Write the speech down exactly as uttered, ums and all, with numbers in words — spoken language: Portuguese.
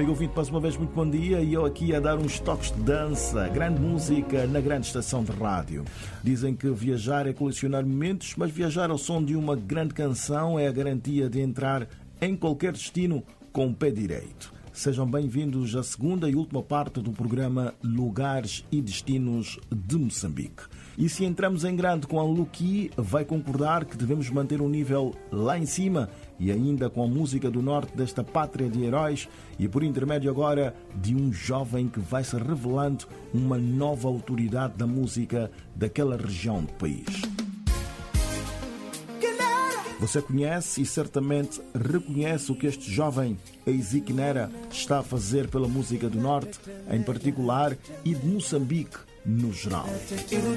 Amigo ouvinte, mais uma vez muito bom dia, e eu aqui a dar uns toques de dança, grande música na grande estação de rádio. Dizem que viajar é colecionar momentos, mas viajar ao som de uma grande canção é a garantia de entrar em qualquer destino com o pé direito. Sejam bem-vindos à segunda e última parte do programa Lugares e Destinos de Moçambique. E se entramos em grande com a Luqui, vai concordar que devemos manter um nível lá em cima, e ainda com a música do norte desta pátria de heróis, e por intermédio agora de um jovem que vai se revelando uma nova autoridade da música daquela região do país. Você conhece e certamente reconhece o que este jovem Ezik Nera está a fazer pela música do norte, em particular, e de Moçambique no geral.